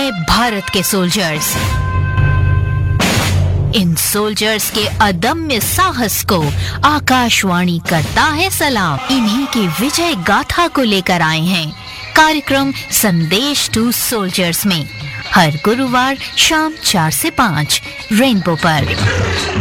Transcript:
है भारत के सोल्जर्स। इन सोल्जर्स के अदम्य साहस को आकाशवाणी करता है सलाम। इन्हीं की विजय गाथा को लेकर आए हैं कार्यक्रम संदेश टू सोल्जर्स में, हर गुरुवार शाम 4 से 5 रेनबो पर।